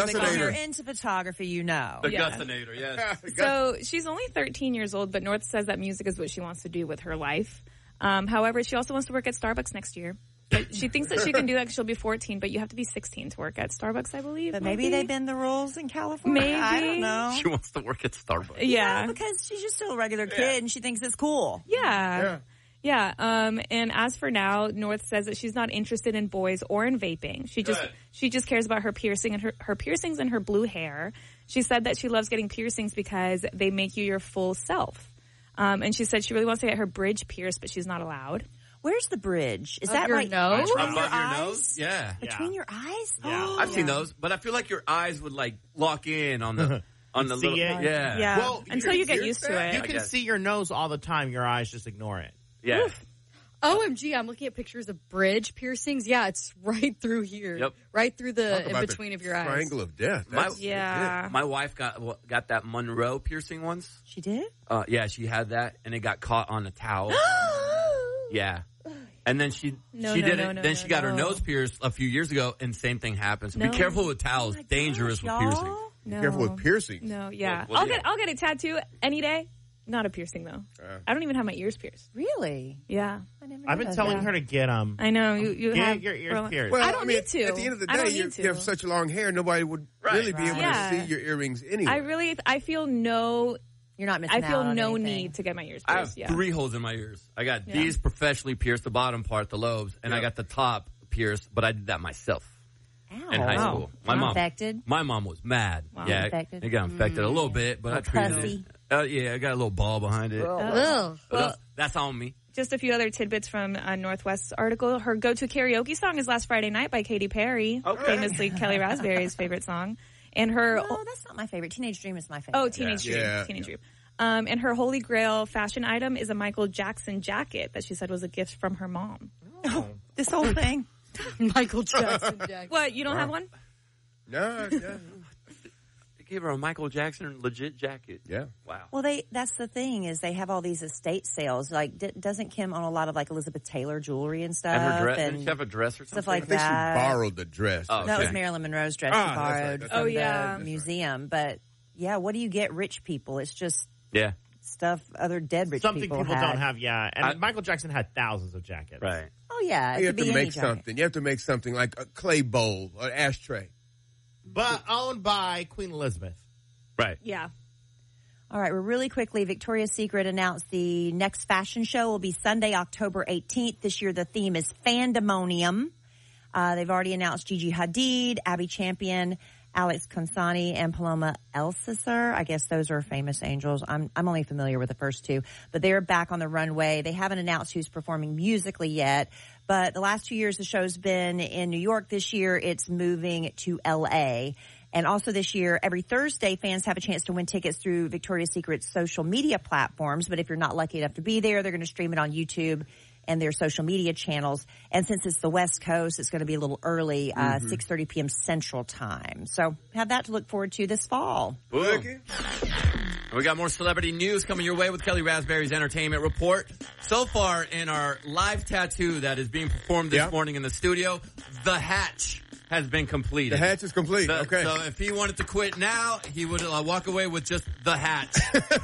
If you're into photography, you know. The Gustinator, yes. So she's only 13 years old, but North says that music is what she wants to do with her life. However, she also wants to work at Starbucks next year. But she thinks that she can do that because she'll be 14, but you have to be 16 to work at Starbucks, I believe. But maybe they bend the rules in California. Maybe. I don't know. She wants to work at Starbucks. Yeah. Because she's just still a regular kid and she thinks it's cool. Yeah. And as for now, North says that she's not interested in boys or in vaping. She just cares about her piercing and her piercings and her blue hair. She said that she loves getting piercings because they make you your full self. And she said she really wants to get her bridge pierced, but she's not allowed. Where's the bridge? Is that your right? nose? Between Above your your eyes? nose? Yeah. Between your eyes? Yeah. Oh. I've seen those, but I feel like your eyes would like lock in on the little. See it? Yeah. Yeah. Well, until you get used to it. You can see your nose all the time. Your eyes just ignore it. Yeah. OMG, I'm looking at pictures of bridge piercings. Yeah, it's right through here. Yep. Right through the Talk in about between the of your eyes. Triangle of death. My wife got that Monroe piercing once. She did? Yeah, she had that, and it got caught on a towel. Yeah. And then she got her nose pierced a few years ago, and same thing happens. No. Be careful with towels. Dangerous with piercings. No. Be careful with piercings. No, yeah. Well, I'll get a tattoo any day. Not a piercing though. I don't even have my ears pierced. Really? Yeah. I've been telling her to get them. I know you Get have your ears pierced. Well, I don't need to. At the end of the I don't day, need you have to. such long hair, nobody would really be able Yeah. to see your earrings anyway. I feel no. You're not missing I feel out on no anything. need to get my ears I have pierced. 3 holes in my ears. I got these professionally pierced, the bottom part, the lobes, and I got the top pierced, but I did that myself. Ow. In high school. Infected? My mom was mad. Wow. Yeah, Infected? it got infected a little bit, but I treated pussy. it. Yeah, I got a little ball behind it. Ugh. But that's on me. Just a few other tidbits from Northwest's article. Her go-to karaoke song is Last Friday Night by Katy Perry, famously Kelly Raspberry's favorite song. And her No, that's not my favorite. Teenage Dream is my favorite. Teenage Dream. Yeah. Teenage Dream. And her holy grail fashion item is a Michael Jackson jacket that she said was a gift from her mom. This whole thing. Michael Jackson jacket. What, you don't have one? No. They gave her a Michael Jackson legit jacket. Yeah. Wow. Well, that's the thing is they have all these estate sales. Like, doesn't Kim own a lot of like Elizabeth Taylor jewelry and stuff? And her dress. and Didn't she have a dress or something? stuff like I think that. she borrowed the dress. Oh, That was okay. Marilyn Monroe's dress Ah, she that's right, borrowed that's from right. Oh, yeah. the museum. But yeah, what do you get rich people? It's just Yeah. stuff other dead rich Something people people had. don't have, yeah. And Michael Jackson had thousands of jackets. Right. Oh yeah, it You could have be to any make jacket. something. You have to make something like a clay bowl or ashtray. But owned by Queen Elizabeth. Right. Yeah. All right, well, really quickly, Victoria's Secret announced the next fashion show will be Sunday, October 18th. This year, the theme is Fandemonium. They've already announced Gigi Hadid, Abby Champion, Alex Consani, and Paloma Elsesser. I guess those are famous angels. I'm only familiar with the first two, but they're back on the runway. They haven't announced who's performing musically yet, but the last 2 years the show's been in New York. This year it's moving to LA. And also this year, every Thursday, fans have a chance to win tickets through Victoria's Secret's social media platforms. But if you're not lucky enough to be there, they're going to stream it on YouTube and their social media channels. And since it's the West Coast, it's going to be a little early, 6:30 p.m. Central Time. So have that to look forward to this fall. Boom. We got more celebrity news coming your way with Kelly Raspberry's Entertainment Report. So far in our live tattoo that is being performed this morning in the studio, the hatch has been completed. The hatch is complete. Okay. So if he wanted to quit now, he would walk away with just the hatch.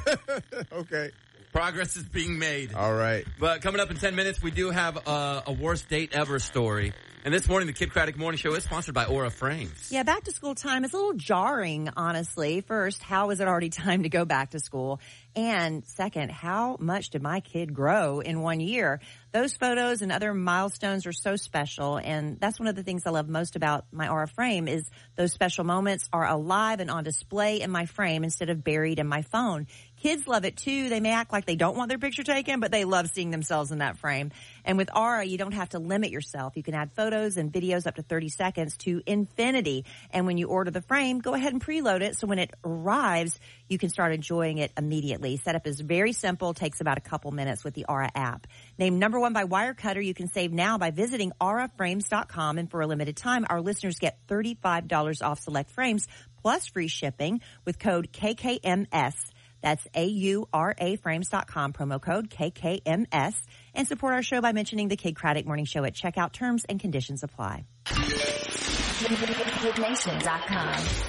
Okay. Progress is being made. All right. But coming up in 10 minutes, we do have a worst date ever story. And this morning, the Kid Craddock Morning Show is sponsored by Aura Frames. Yeah, back to school time is a little jarring, honestly. First, how is it already time to go back to school? And second, how much did my kid grow in 1 year? Those photos and other milestones are so special, and that's one of the things I love most about my Aura frame is those special moments are alive and on display in my frame instead of buried in my phone. Kids love it too. They may act like they don't want their picture taken, but they love seeing themselves in that frame. And with Aura, you don't have to limit yourself. You can add photos and videos up to 30 seconds to infinity. And when you order the frame, go ahead and preload it so when it arrives, you can start enjoying it immediately. Setup is very simple, takes about a couple minutes with the Aura app. Named number one by Wirecutter, you can save now by visiting auraframes.com. And for a limited time, our listeners get $35 off select frames plus free shipping with code KKMS. That's AURAFrames.com, promo code KKMS, and support our show by mentioning the Kid Craddock Morning Show at checkout. Terms and conditions apply. KidNation.com.